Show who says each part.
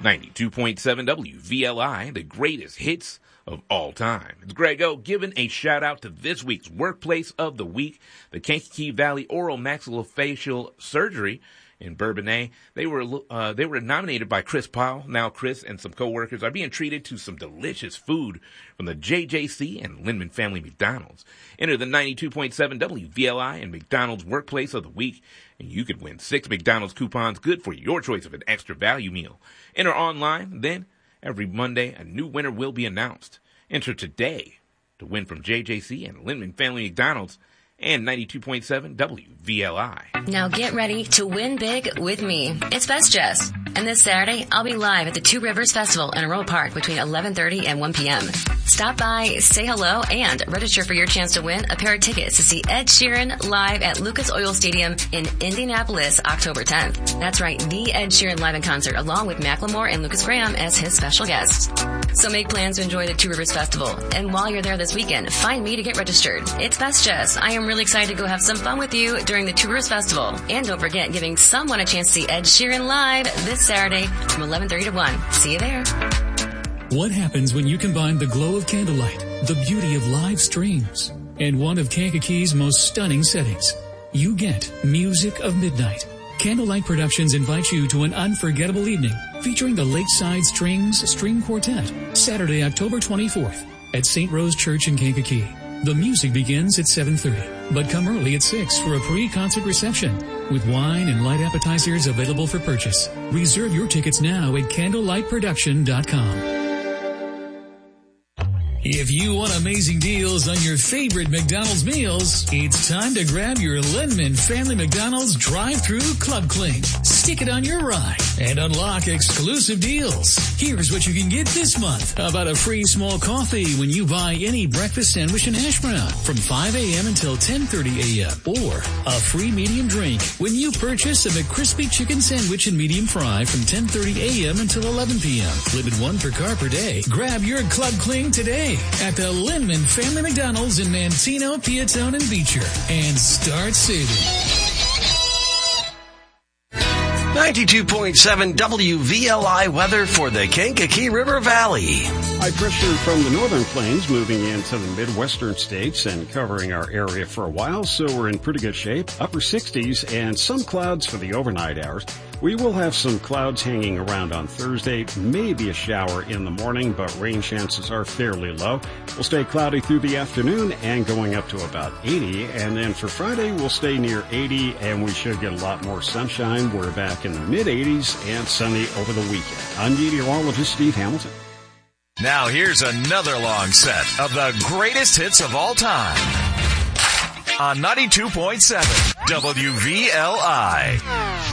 Speaker 1: 92.7 WVLI, the greatest hits of all time. It's Greg O giving a shout out to this week's Workplace of the Week, the Kankakee Valley Oral Maxillofacial Surgery in Bourbonnais. They were nominated by Chris Powell. Now Chris and some coworkers are being treated to some delicious food from the JJC and Lindman Family McDonald's. Enter the 92.7 WVLI and McDonald's Workplace of the Week, and you could win 6 McDonald's coupons good for your choice of an extra value meal. Enter online, then every Monday a new winner will be announced. Enter today to win from JJC and Lindman Family McDonald's and 92.7 WVLI.
Speaker 2: Now get ready to win big with me. It's Best Jess. And this Saturday, I'll be live at the Two Rivers Festival in Aurora Park between 11:30 and 1 p.m. Stop by, say hello, and register for your chance to win a pair of tickets to see Ed Sheeran live at Lucas Oil Stadium in Indianapolis, October 10th. That's right, the Ed Sheeran live in concert, along with Macklemore and Lucas Graham as his special guests. So make plans to enjoy the Two Rivers Festival. And while you're there this weekend, find me to get registered. It's Best Jess. I am really excited to go have some fun with you during the Two Rivers Festival. And don't forget, giving someone a chance to see Ed Sheeran live this Saturday from 11:30 to 1. See you there.
Speaker 3: What happens when you combine the glow of candlelight, the beauty of live streams, and one of Kankakee's most stunning settings? You get Music of Midnight. Candlelight Productions invites you to an unforgettable evening featuring the Lakeside Strings String Quartet, Saturday, October 24th at St. Rose Church in Kankakee. The music begins at 7:30, but come early at 6 for a pre-concert reception with wine and light appetizers available for purchase. Reserve your tickets now at candlelightproduction.com. If you want amazing deals on your favorite McDonald's meals, it's time to grab your Lindman Family McDonald's drive-thru Club Cling. Stick it on your ride and unlock exclusive deals. Here's what you can get this month. How about a free small coffee when you buy any breakfast sandwich and hash brown from 5 a.m. until 10:30 a.m. Or a free medium drink when you purchase a McCrispy chicken sandwich and medium fry from 10:30 a.m. until 11 p.m. Limit 1 per car per day. Grab your Club Cling today at the Lindman Family McDonald's in Manteno, Piatone, and Beecher, and start saving.
Speaker 4: 92.7 WVLI weather for the Kankakee River Valley.
Speaker 5: High pressure from the northern plains moving into the midwestern states and covering our area for a while, so we're in pretty good shape. Upper 60s and some clouds for the overnight hours. We will have some clouds hanging around on Thursday, maybe a shower in the morning, but rain chances are fairly low. We'll stay cloudy through the afternoon and going up to about 80. And then for Friday, we'll stay near 80, and we should get a lot more sunshine. We're back in the mid-80s and sunny over the weekend. I'm meteorologist Steve Hamilton.
Speaker 6: Now here's another long set of the greatest hits of all time on 92.7 WVLI.